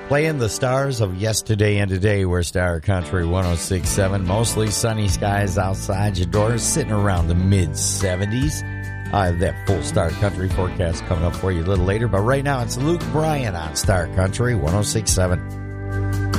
Playing the stars of yesterday and today, we're Star Country 106.7. Mostly sunny skies outside your door, sitting around the mid-70s. I have that full Star Country forecast coming up for you a little later, but right now it's Luke Bryan on Star Country 106.7.